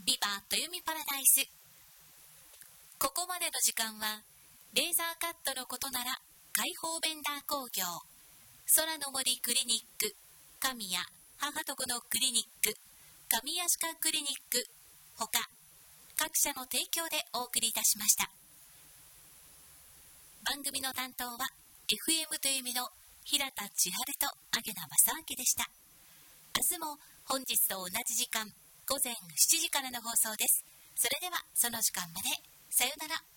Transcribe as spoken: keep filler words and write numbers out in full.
ビバ豊見パラダイス。ここまでの時間はレーザーカットのことなら開放ベンダー工業、空の森クリニック、神谷母と子のクリニック、神谷歯科クリニックほか各社の提供でお送りいたしました。番組の担当は エフエム 豊見の平田千春と揚名正明でした。明日も本日と同じ時間、午前しちじからの放送です。それではその時間まで、さようなら。